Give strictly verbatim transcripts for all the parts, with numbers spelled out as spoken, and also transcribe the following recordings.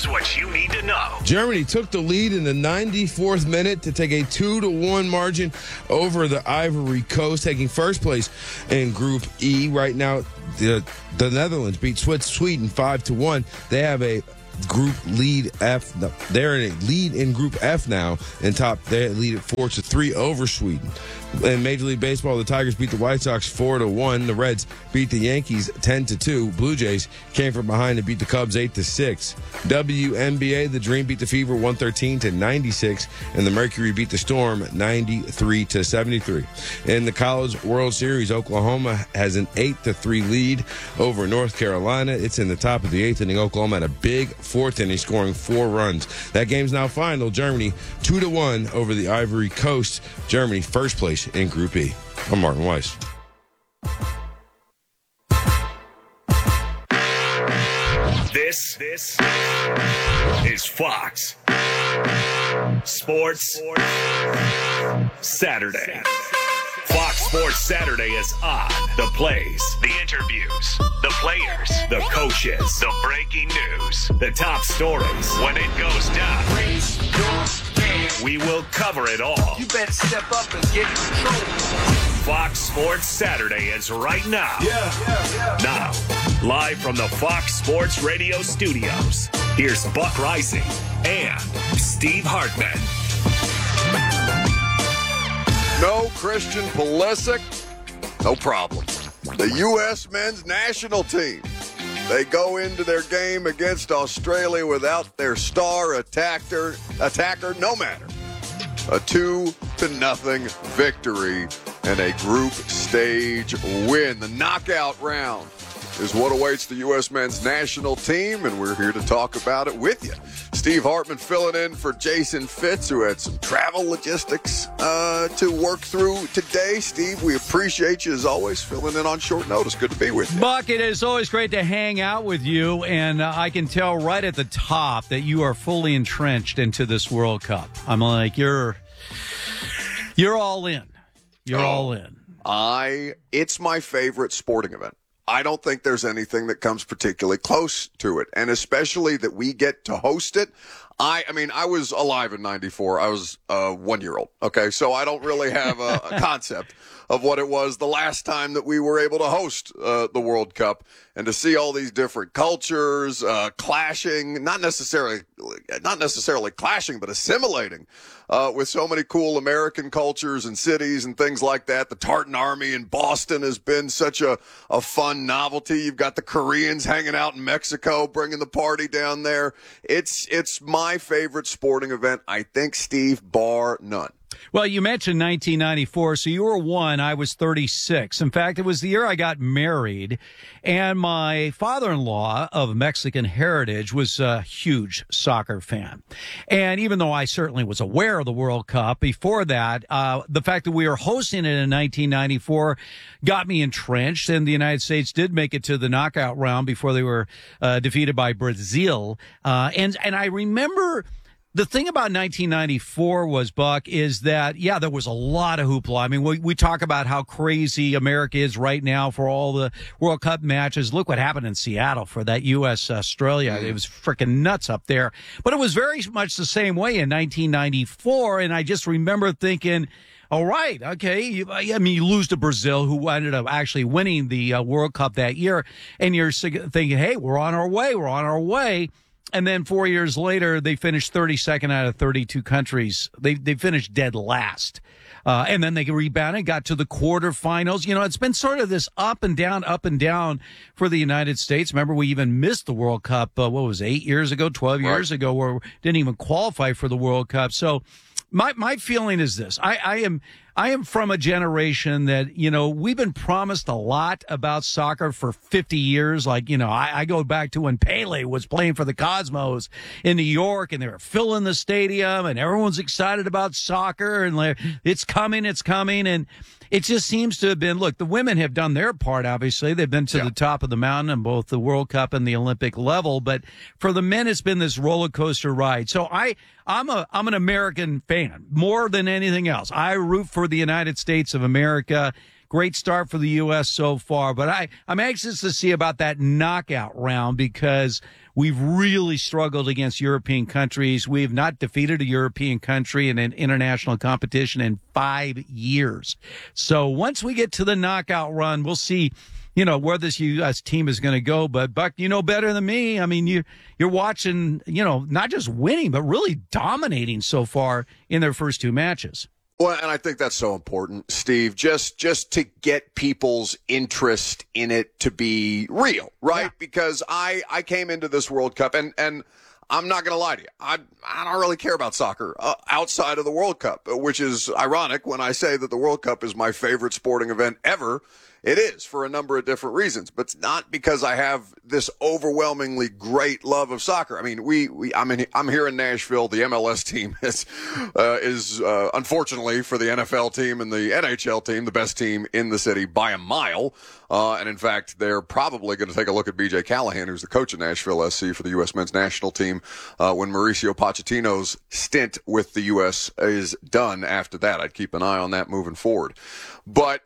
Here's what you need to know. Germany took the lead in the ninety-fourth minute to take a two to one margin over the Ivory Coast, taking first place in Group E. Right now, the, the Netherlands beat Sweden five to one. They have a Group lead F. No, they're in a lead in Group F now, and top they lead at four to three over Sweden. In Major League Baseball, the Tigers beat the White Sox four to one. The Reds beat the Yankees ten to two. Blue Jays came from behind and beat the Cubs eight to six. W N B A, the Dream beat the Fever one thirteen to ninety-six, and the Mercury beat the Storm ninety-three to seventy-three. In the College World Series, Oklahoma has an eight to three lead over North Carolina. It's in the top of the eighth inning. Oklahoma had a big fourth inning, scoring four runs. That game's now final. Germany two to one over the Ivory Coast. Germany first place in Group E. I'm Martin Weiss. This, this is Fox Sports Saturday. Fox Sports Saturday is on. The plays, the interviews, the players, the coaches, the breaking news, the top stories. When it goes down, we will cover it all. You better step up and get in control. Fox Sports Saturday is right now. Yeah, yeah, yeah. Now, live from the Fox Sports Radio studios, here's Buck Rising and Steve Hartman. No Christian Pulisic, no problem. The U S men's national team, they go into their game against Australia without their star attacker, attacker no matter. A two to nothing victory and a group stage win. The knockout round is what awaits the U S men's national team, and we're here to talk about it with you. Steve Hartman filling in for Jason Fitz, who had some travel logistics uh, to work through today. Steve, we appreciate you, as always, filling in on short notice. Good to be with you. Buck, it is always great to hang out with you, and uh, I can tell right at the top that you are fully entrenched into this World Cup. I'm like, you're, you're all in. You're oh, all in. I, it's my favorite sporting event. I don't think there's anything that comes particularly close to it, and especially that we get to host it. I, I mean, I was alive in ninety-four. I was a one-year-old, okay? So I don't really have a, a concept of what it was the last time that we were able to host uh, the World Cup, and to see all these different cultures uh, clashing, not necessarily not necessarily clashing, but assimilating uh, with so many cool American cultures and cities and things like that. The Tartan Army in Boston has been such a, a fun novelty. You've got the Koreans hanging out in Mexico, bringing the party down there. It's it's my favorite sporting event, I think, Steve, bar none. Well, you mentioned nineteen ninety-four, so you were one, I was thirty-six. In fact, it was the year I got married, and my father-in-law of Mexican heritage was a huge soccer fan. And even though I certainly was aware of the World Cup before that, uh, the fact that we were hosting it in nineteen ninety-four got me entrenched, and the United States did make it to the knockout round before they were uh, defeated by Brazil. Uh, and, and I remember... The thing about nineteen ninety-four was, Buck, is that, yeah, there was a lot of hoopla. I mean, we, we talk about how crazy America is right now for all the World Cup matches. Look what happened in Seattle for that U S Australia. It was freaking nuts up there. But it was very much the same way in nineteen ninety-four, and I just remember thinking, all right, okay, you, I mean, you lose to Brazil, who ended up actually winning the uh, World Cup that year, and you're thinking, hey, we're on our way, we're on our way. And then four years later, they finished thirty-second out of thirty-two countries. They they finished dead last. Uh, and then they rebounded, got to the quarterfinals. You know, it's been sort of this up and down, up and down for the United States. Remember, we even missed the World Cup, uh, what was it, eight years ago, twelve right. years ago, where we didn't even qualify for the World Cup. So my my feeling is this. I, I am... I am from a generation that, you know, we've been promised a lot about soccer for fifty years. Like, you know, I, I go back to when Pele was playing for the Cosmos in New York, and they were filling the stadium, and everyone's excited about soccer, and like, it's coming, it's coming. And it just seems to have been, look, the women have done their part, obviously. They've been to yeah. the top of the mountain on both the World Cup and the Olympic level. But for the men, it's been this roller coaster ride. So I, I'm a, I'm an American fan more than anything else. I root for the United States of America. Great start for the U S so far. But I, I'm anxious to see about that knockout round, because We've really struggled against European countries. We have not defeated a European country in an international competition in five years. So once we get to the knockout run, we'll see, you know, where this U S team is going to go. But, Buck, you know better than me. I mean, you, you're watching, you know, not just winning, but really dominating so far in their first two matches. Well, and I think that's so important, Steve, just just to get people's interest in it to be real, right? Yeah. Because I, I came into this World Cup, and, and I'm not going to lie to you. I, I don't really care about soccer uh, outside of the World Cup, which is ironic when I say that the World Cup is my favorite sporting event ever. It is for a number of different reasons, but it's not because I have this overwhelmingly great love of soccer. I mean, we, we I'm in, I'm here in Nashville. The M L S team is, uh, is, uh, unfortunately for the N F L team and the N H L team, the best team in the city by a mile. Uh, and in fact, they're probably going to take a look at B J Callahan, who's the coach of Nashville S C for the U S men's national team, uh, when Mauricio Pochettino's stint with the U S is done after that. I'd keep an eye on that moving forward. But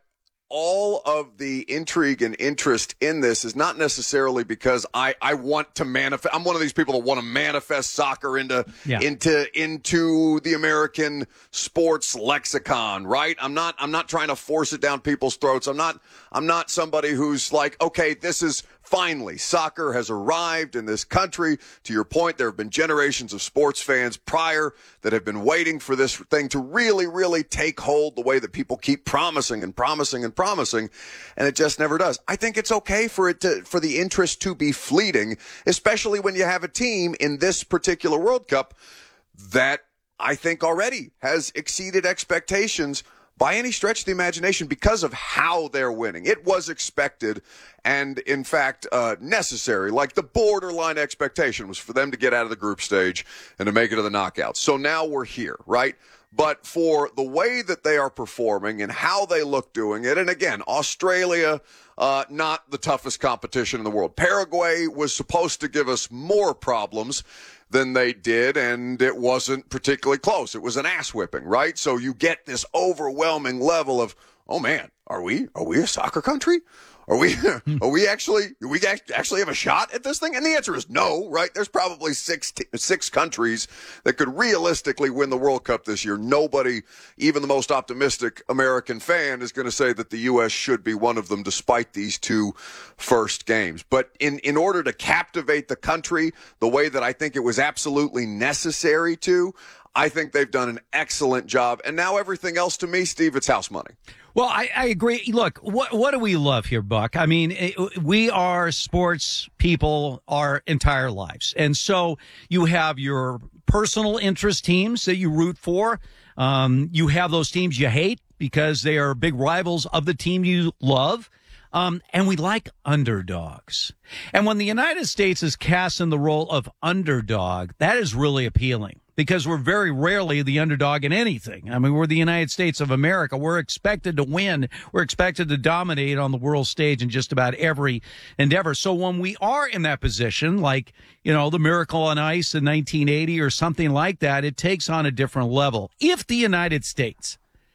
all of the intrigue and interest in this is not necessarily because I, I want to manifest. I'm one of these people that want to manifest soccer into, yeah. into, into the American sports lexicon, right? I'm not, I'm not trying to force it down people's throats. I'm not, I'm not somebody who's like, okay, this is finally soccer has arrived in this country. To your point, there have been generations of sports fans prior that have been waiting for this thing to really, really take hold the way that people keep promising and promising and promising, and it just never does. I think it's okay for it to, for the interest to be fleeting, especially when you have a team in this particular World Cup that I think already has exceeded expectations by any stretch of the imagination because of how they're winning. It was expected and, in fact, uh, necessary. Like the borderline expectation was for them to get out of the group stage and to make it to the knockouts. So now we're here, right? But for the way that they are performing and how they look doing it, and again, Australia, uh, not the toughest competition in the world. Paraguay was supposed to give us more problems than they did, and it wasn't particularly close. It was an ass whipping, right? So you get this overwhelming level of, oh man, are we are we a soccer country? Are we are we actually do we actually have a shot at this thing? And the answer is no, right? There's probably six six countries that could realistically win the World Cup this year. Nobody, even the most optimistic American fan, is going to say that the U S should be one of them despite these two first games. But in in order to captivate the country the way that I think it was absolutely necessary to, I think they've done an excellent job. And now everything else to me, Steve, it's house money. Well, I, I agree. Look, what what do we love here, Buck? I mean, it, we are sports people our entire lives. And so you have your personal interest teams that you root for. Um, you have those teams you hate because they are big rivals of the team you love. Um, and we like underdogs. And when the United States is cast in the role of underdog, that is really appealing because we're very rarely the underdog in anything. I mean, we're the United States of America. We're expected to win. We're expected to dominate on the world stage in just about every endeavor. So when we are in that position, like, you know, the Miracle on Ice in nineteen eighty or something like that, it takes on a different level. If the United States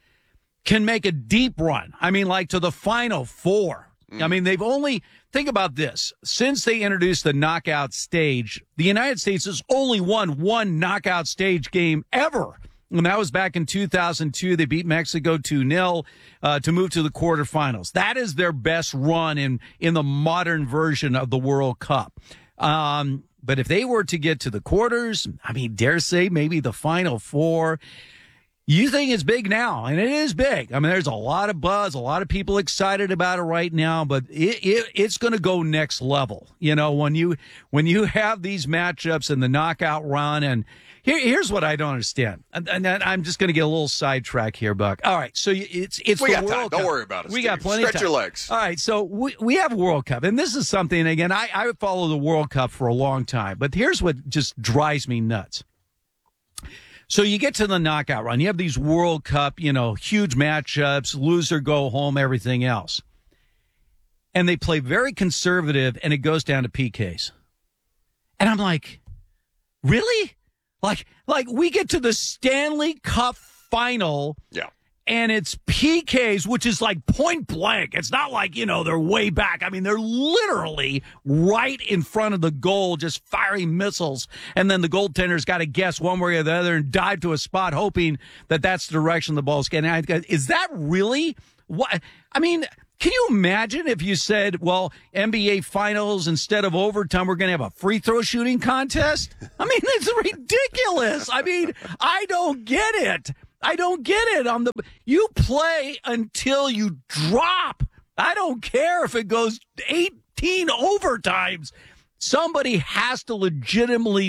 can make a deep run, I mean, like to the Final Four. Mm. I mean, they've only, think about this, since they introduced the knockout stage, the United States has only won one knockout stage game ever. And that was back in two thousand two. They beat Mexico two nil uh, to move to the quarterfinals. That is their best run in, in the modern version of the World Cup. Um, but if they were to get to the quarters, I mean, dare say maybe the Final Four, you think it's big now, and it is big. I mean, there's a lot of buzz, a lot of people excited about it right now, but it, it, it's going to go next level. You know, when you when you have these matchups in the knockout run, and here, here's what I don't understand, and, and I'm just going to get a little sidetrack here, Buck. All right, so it's it's we the got World time. Cup. Don't worry about it. We Steve. got plenty Stretch of time. your legs. All right, so we we have a World Cup, and this is something again. I I follow the World Cup for a long time, but here's what just drives me nuts. So you get to the knockout run. You have these World Cup, you know, huge matchups, loser go home, everything else. And they play very conservative, and it goes down to P Ks. And I'm like, really? Like, like we get to the Stanley Cup final. Yeah. and it's P Ks, which is like point blank. It's not like, you know, they're way back. I mean, they're literally right in front of the goal, just firing missiles. And then the goaltender's got to guess one way or the other and dive to a spot, hoping that that's the direction the ball's getting. Is that really what? I mean, can you imagine if you said, well, N B A Finals, instead of overtime, we're going to have a free throw shooting contest? I mean, it's ridiculous. I mean, I don't get it. I don't get it. On the you play until you drop. I don't care if it goes eighteen overtimes. Somebody has to legitimately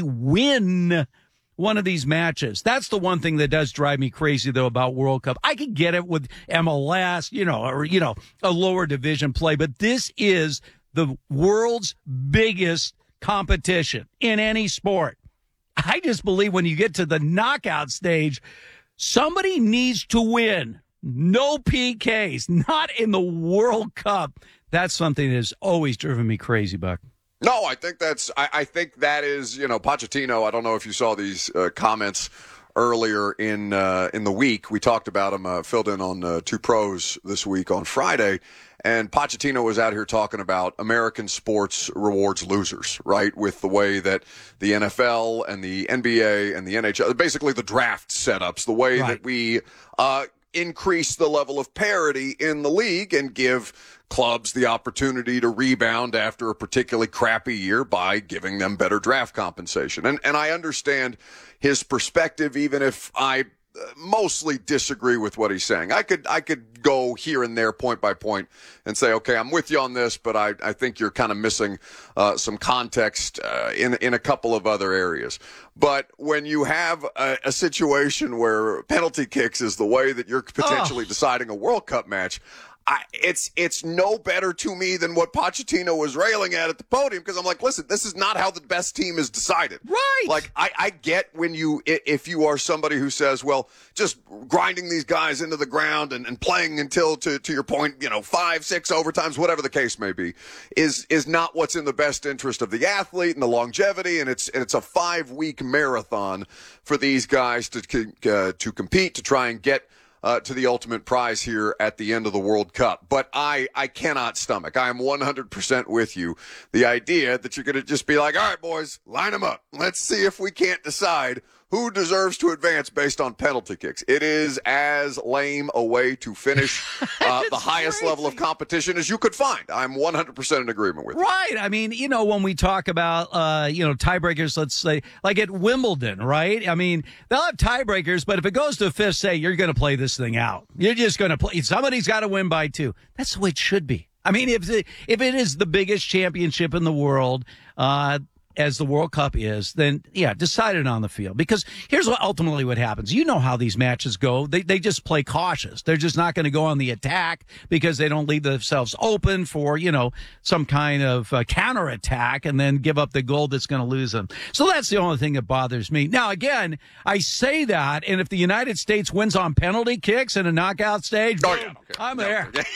win one of these matches. That's the one thing that does drive me crazy, though, about World Cup. I could get it with M L S, you know, or, you know, a lower division play, but this is the world's biggest competition in any sport. I just believe when you get to the knockout stage, somebody needs to win. No P Ks, not in the World Cup. That's something that has always driven me crazy, Buck. No, I think that's, I, I think that is, you know, Pochettino. I don't know if you saw these uh, comments earlier in uh, in the week. We talked about him, uh, filled in on uh, Two Pros this week on Friday. And Pochettino was out here talking about American sports rewards losers, right? With the way that the N F L and the N B A and the N H L, basically the draft setups, the way right. that we uh, increase the level of parity in the league and give clubs the opportunity to rebound after a particularly crappy year by giving them better draft compensation. And and I understand his perspective, even if I mostly disagree with what he's saying. I could I could go here and there point by point and say, okay, I'm with you on this, but I, I think you're kind of missing uh, some context uh, in in a couple of other areas. But when you have a, a situation where penalty kicks is the way that you're potentially oh. deciding a World Cup match, I, it's it's no better to me than what Pochettino was railing at at the podium, because I'm like, listen, this is not how the best team is decided. Right. Like, I, I get when you, if you are somebody who says, well, just grinding these guys into the ground and, and playing until, to, to your point, you know, five, six overtimes, whatever the case may be, is is not what's in the best interest of the athlete and the longevity, and it's and it's a five-week marathon for these guys to uh, to compete, to try and get Uh, to the ultimate prize here at the end of the World Cup. But I, I cannot stomach. I am one hundred percent with you. The idea that you're going to just be like, all right, boys, line them up. Let's see if we can't decide who deserves to advance based on penalty kicks. It is as lame a way to finish uh, the highest crazy. level of competition as you could find. I'm one hundred percent in agreement with you. Right. I mean, you know, when we talk about, uh, you know, tiebreakers, let's say, like at Wimbledon, right? I mean, they'll have tiebreakers, but if it goes to a fifth, say, you're going to play this thing out. You're just going to play. Somebody's got to win by two. That's the way it should be. I mean, if it, if it is the biggest championship in the world, uh, as the World Cup is, then, yeah, decide it on the field. Because here's what ultimately what happens. You know how these matches go. They they just play cautious. They're just not going to go on the attack because they don't leave themselves open for, you know, some kind of uh, counterattack and then give up the goal that's going to lose them. So that's the only thing that bothers me. Now, again, I say that, and if the United States wins on penalty kicks in a knockout stage, oh, boom, yeah, okay. I'm no, there. Okay.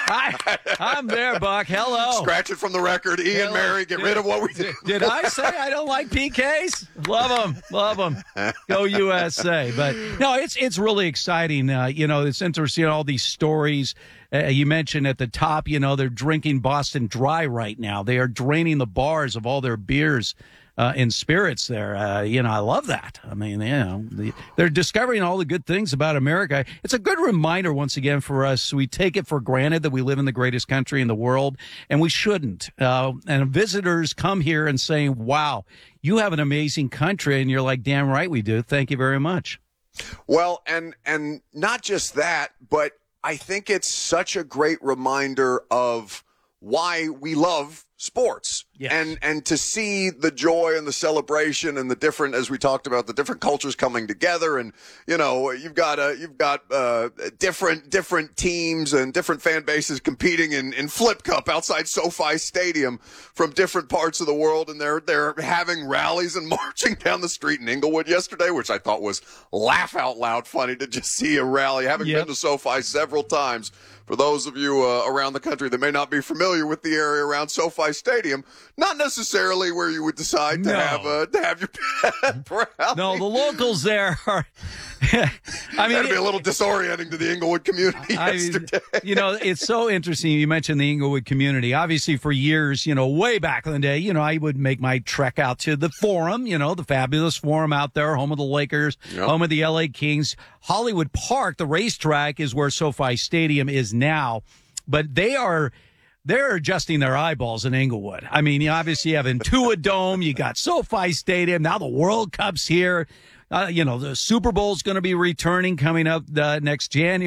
I, I'm there, Buck. Hello. Scratch it from the record. Ian Hello. Mary, get did, rid of what we did. Did I say I don't like P Ks? Love them. Love them. Go U S A. But no, it's it's really exciting. Uh, you know, it's interesting, all these stories. Uh, you mentioned at the top, you know, they're drinking Boston Dry right now. They are draining the bars of all their beers uh, and spirits there. Uh, you know, I love that. I mean, you know, the, they're discovering all the good things about America. It's a good reminder, once again, for us. We take it for granted that we live in the greatest country in the world, and we shouldn't. Uh, and visitors come here and saying, wow, you have an amazing country. And you're like, damn right we do. Thank you very much. Well, and and not just that, but I think it's such a great reminder of why we love sports. Yes. And and to see the joy and the celebration and the different, as we talked about, the different cultures coming together, and you know, you've got uh, you've got uh, different different teams and different fan bases competing in, in Flip Cup outside SoFi Stadium from different parts of the world, and they're they're having rallies and marching down the street in Inglewood yesterday, which I thought was laugh out loud funny to just see a rally. Having yep. been to SoFi several times, for those of you uh, around the country that may not be familiar with the area around SoFi SoFi Stadium, not necessarily where you would decide to No. have a to have your pet rally. No, the locals there are. I mean, That'd be a little disorienting to the Inglewood community I, yesterday. you know, it's so interesting. You mentioned the Inglewood community. Obviously, for years, you know, way back in the day, you know, I would make my trek out to the Forum, you know, the fabulous Forum out there, home of the Lakers, Yep. home of the L A Kings. Hollywood Park, the racetrack, is where SoFi Stadium is now. But they are. They're adjusting their eyeballs in Inglewood. I mean, you obviously have Intuit Dome, you got SoFi Stadium, now the World Cup's here. Uh, you know, the Super Bowl's going to be returning coming up uh, next January.